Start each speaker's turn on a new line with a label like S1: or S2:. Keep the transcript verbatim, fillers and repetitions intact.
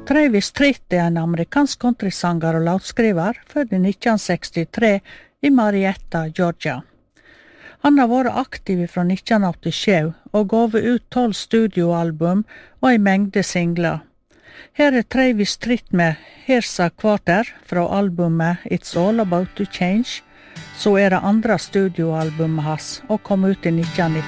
S1: Travis Tritt er en amerikansk countrysanger og låtskriver, født i nitten sekstitre i Marietta, Georgia. Han har vært aktiv fra nitten åttisju og gav ut tolv studioalbum og en mengde singler. Her er Travis Tritt med Here's a Quarter fra albumet It's All About to Change, så er det andre studioalbumet hans og kom ut i nitten nittini.